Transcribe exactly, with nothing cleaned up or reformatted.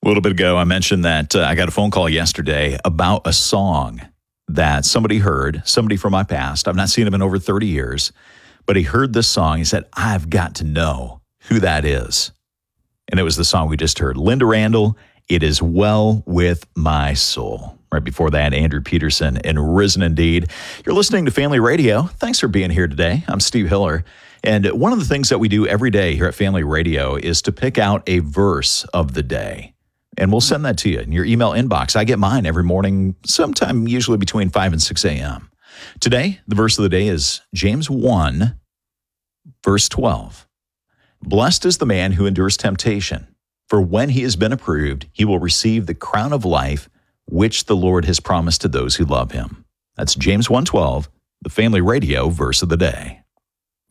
A little bit ago, I mentioned that uh, I got a phone call yesterday about a song that somebody heard, somebody from my past. I've not seen him in over thirty years, but he heard this song. He said, I've got to know who that is. And it was the song we just heard. Linda Randall, It Is Well With My Soul. Right before that, Andrew Peterson and Risen Indeed. You're listening to Family Radio. Thanks for being here today. I'm Steve Hiller. And one of the things that we do every day here at Family Radio is to pick out a verse of the day. And we'll send that to you in your email inbox. I get mine every morning, sometime usually between five and six a.m. Today, the verse of the day is James one, verse twelve. Blessed is the man who endures temptation, for when he has been approved, he will receive the crown of life, which the Lord has promised to those who love him. That's James one twelve, the Family Radio verse of the day.